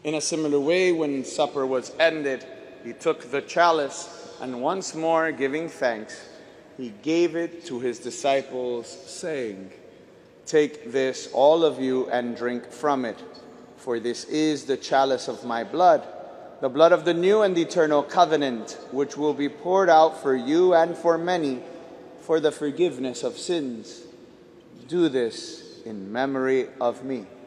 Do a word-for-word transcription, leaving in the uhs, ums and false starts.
In a similar way, when supper was ended, he took the chalice, and once more giving thanks, he gave it to his disciples, saying, "Take this, all of you, and drink from it, for this is the chalice of my blood, the blood of the new and eternal covenant, which will be poured out for you and for many for the forgiveness of sins. Do this in memory of me."